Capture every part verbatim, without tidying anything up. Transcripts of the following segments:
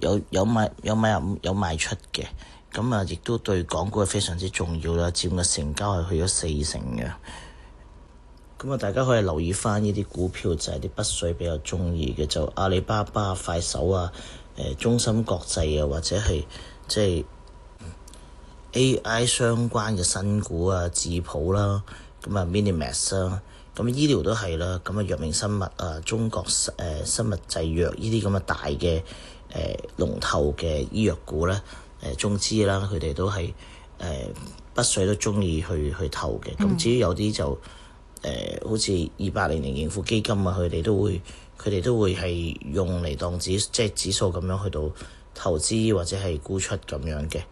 有有買有買入有賣出嘅，咁啊亦都對港股係非常之重要啦，佔嘅成交係去咗四成嘅。咁啊，大家可以留意翻呢啲股票，就係啲北水比較中意嘅，就阿里巴巴、快手啊、誒中芯國際啊，或者係即係 A I 相關嘅新股啊，智譜啦，咁啊 Minimax 啦，咁醫療都係啦，咁啊藥明生物啊、中國誒、呃、生物製藥呢啲咁嘅大嘅誒、呃、龍頭嘅醫藥股咧，誒、呃、中資啦，佢哋都係誒、呃、北水都中意去去投嘅。咁至於有啲就誒、呃，好似二八零零盈富基金啊，佢哋都會，佢哋都會係用嚟當指，即係指數咁樣去到投資或者係沽出咁樣嘅。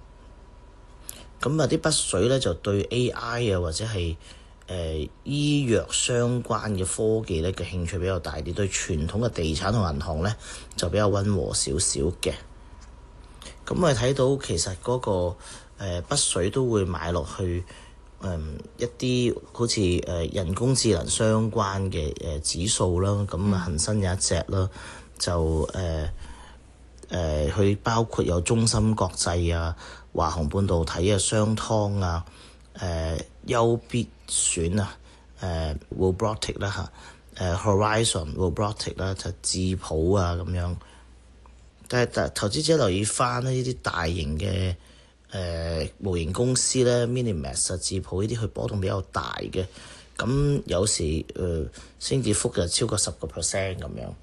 咁啊，啲北水咧就對 A I 啊或者係誒、呃、醫藥相關嘅科技咧嘅興趣比較大啲，對傳統嘅地產同銀行咧就比較溫和少少嘅。咁我哋睇到其實嗰、那個、呃、北水都會買落去。誒、嗯、一啲好似誒人工智能相關嘅誒指數啦，咁啊恒生有一隻啦，就誒誒佢包括有中芯國際啊、華虹半導體啊、商湯啊、誒優必選啊、誒 Robotic 啦嚇、誒 Horizon Robotic 啦，就智譜啊咁樣。但係但投資者留意翻呢啲大型嘅。誒、呃、模型公司咧 Minimax 啊、智譜呢啲佢波動比較大嘅，咁有時誒升跌幅就超過十個 percent 咁樣，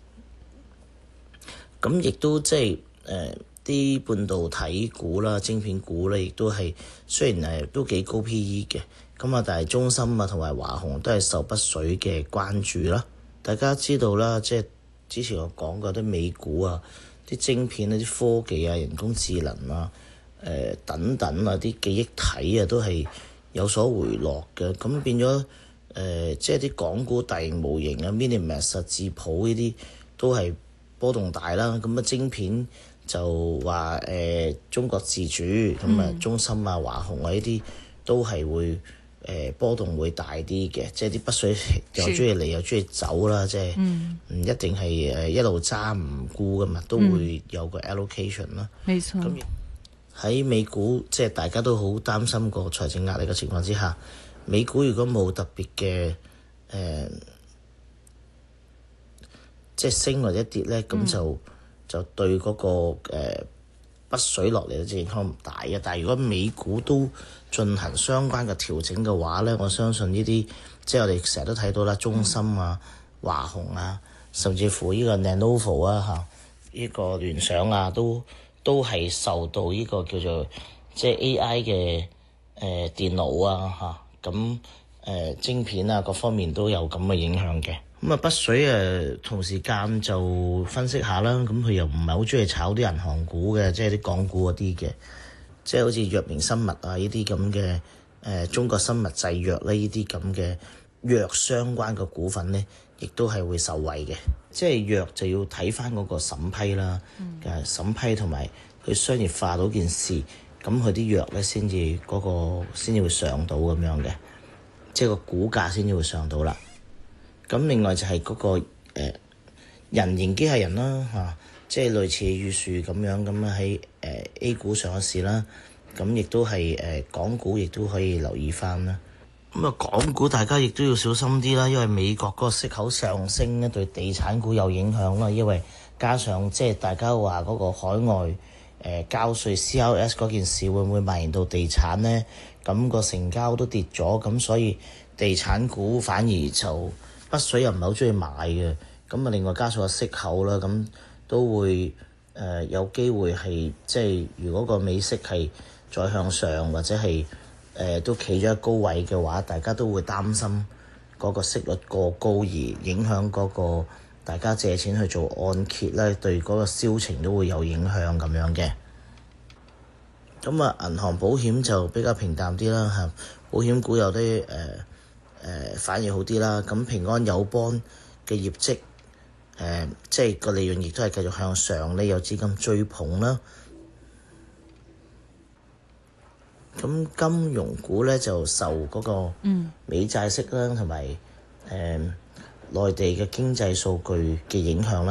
咁亦都即係誒啲半導體股啦、晶片股咧，亦都係雖然係都幾高 P E 嘅，咁啊，但係中芯啊同埋華虹都係受北水嘅關注啦。大家知道啦，即係之前我講過啲美股啊、啲晶片啊、啲科技啊、人工智能啊。誒、呃、等等啊，啲記憶體啊都係有所回落嘅，咁變咗誒、呃，即係啲港股大型模型啊 Minimax 智譜呢啲都係波動大啦。咁啊，晶片就話誒、呃、中國自主，咁啊中芯啊、華虹啊呢啲都係會誒、呃、波動會大啲嘅，即係啲北水又中意嚟又中意走啦，即係唔一定係誒一路揸唔沽噶嘛，都會有個 allocation 啦。 冇錯。咁喺美股，即係大家都好擔心個財政壓力嘅情況之下，美股如果冇特別嘅誒、呃，即係升或者跌咧，咁、嗯、就就對嗰、那個誒、呃、北水落嚟嘅影響唔大嘅。但係如果美股都進行相關嘅調整嘅話咧，我相信呢啲即係我哋成日都睇到啦，中芯啊、華虹啊，甚至乎呢個 Lenovo 啊嚇，呢、這個聯想啊都。都係受到呢個叫做即係 A I 嘅誒、呃、電腦啊嚇，咁誒、呃、晶片啊各方面都有咁嘅影響嘅。咁啊北水誒、呃、同時間就分析下啦，咁佢又唔係好中意炒啲銀行股嘅，即係啲港股嗰啲嘅，即係好似藥明生物啊呢啲咁嘅誒中國生物製藥呢呢啲咁嘅藥相關嘅股份咧，亦都係會受惠嘅。即係藥就要睇翻嗰個審批啦，嘅、嗯、審批同埋佢商業化到件事，咁佢啲藥咧先至嗰個先至會上到咁樣嘅，即係個股價先至會上到啦。咁另外就係嗰、那個、呃、人形機械人啦嚇、啊，即係類似玉樹咁樣咁啊喺誒 A 股上市啦，咁亦都係誒、呃、港股亦都可以留意翻啦。咁啊，港股大家亦都要小心啲啦，因為美國嗰個息口上升咧，對地產股有影響啦。因為加上即係大家話嗰個海外誒、呃、交稅 C R S 嗰件事會唔會蔓延到地產呢？咁個成交都跌咗，咁所以地產股反而就北水又唔係好中意買嘅。咁啊，另外加上個息口啦，咁都會誒、呃、有機會係即係如果個美息係再向上或者係。誒、呃、都企咗喺高位嘅話，大家都會擔心嗰個息率過高而影響嗰個大家借錢去做按揭咧，對嗰個銷情都會有影響咁樣嘅。咁啊，銀行保險就比較平淡啲啦嚇，保險股有啲誒誒反而好啲啦。咁平安友邦嘅業績誒、呃，即係個利潤亦都係繼續向上咧，有資金追捧啦。咁金融股咧就受嗰個美債息啦，同埋誒內地嘅經濟數據嘅影響啦。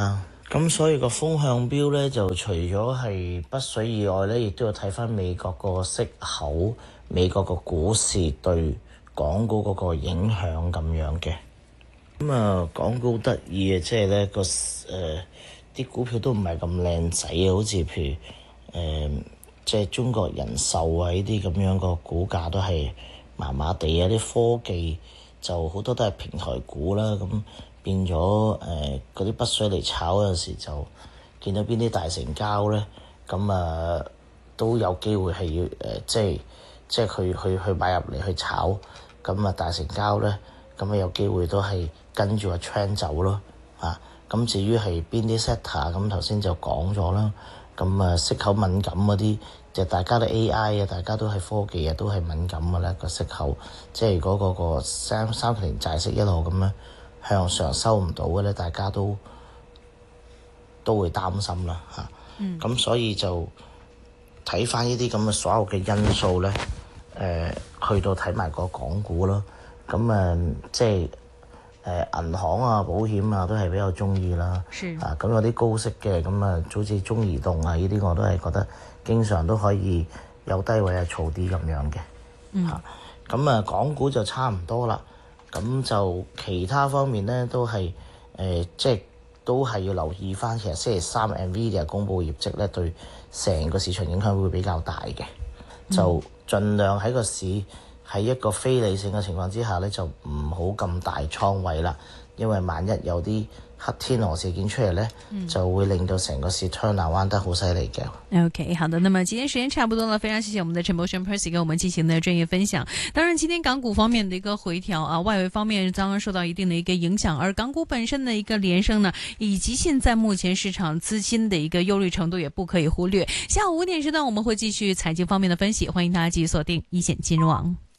咁所以個風向標咧，就除咗係北水以外咧，亦都要睇翻美國個息口、美國個股市對港股嗰個影響咁樣嘅。咁啊，港股得意嘅，即係咧個誒啲股票都唔係咁靚仔啊，好似譬如誒即係中國人壽啊呢啲咁樣個股價都係麻麻地啊，啲科技就好多都係平台股啦，咁。變咗誒嗰啲北水嚟炒有時就見到邊啲大成交咧，咁啊都有機會係要誒、呃、即係即係去去去買入嚟去炒，咁啊大成交咧，咁啊有機會都係跟住個 trend 走咯，啊咁至於係邊啲 sector，咁頭先就講咗啦，咁啊息口敏感嗰啲，就大家都 A I 啊，大家都係科技啊，都係敏感嘅咧個息口，即係嗰個個三三期債息一路咁樣向上收唔到嘅咧，大家都都會擔心啦嚇。咁、嗯、所以就睇翻呢啲咁嘅所有嘅因素咧，誒、呃、去到睇埋個港股咯。咁誒、呃、即係誒、呃、銀行啊、保險啊都係比較中意啦。是啊，咁有啲高息嘅，咁啊，好似中移動啊呢啲，我都係覺得經常都可以有低位啊，儲啲咁樣嘅。嗯。嚇，咁啊，港股就差唔多啦。咁就其他方面咧，都係誒、呃，即係都係要留意翻。其實星期三 Nvidia 公佈業績咧，對成個市場影響會比較大嘅。嗯、就盡量喺個市喺一個非理性嘅情況之下咧，就唔好咁大倉位啦。因為萬一有啲黑天鵝事件出嚟呢，嗯、就會令到成個市 turn around 得好犀利嘅。 OK， 好的，那麼今天時間差不多了，非常謝謝我們的陳柏軒 Percy 給我們進行的專業分享。當然，今天港股方面的一個回調啊，外圍方面剛剛受到一定的一個影響，而港股本身的一個連升呢，以及現在目前市場資金的一個憂慮程度也不可以忽略。下午五點時段我們會繼續財經方面的分析，歡迎大家繼續鎖定一線金融網。